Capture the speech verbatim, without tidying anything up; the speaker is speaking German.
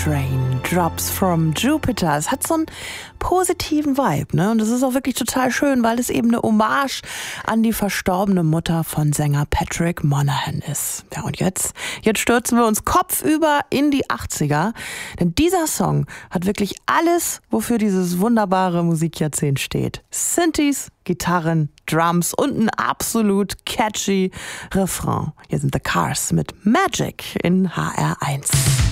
Raindrops from Jupiter. Es hat so einen positiven Vibe, ne? Und es ist auch wirklich total schön, weil es eben eine Hommage an die verstorbene Mutter von Sänger Patrick Monahan ist. Ja, und jetzt, jetzt stürzen wir uns kopfüber in die achtziger, denn dieser Song hat wirklich alles, wofür dieses wunderbare Musikjahrzehnt steht. Synthes, Gitarren, Drums und ein absolut catchy Refrain. Hier sind The Cars mit Magic in H R eins.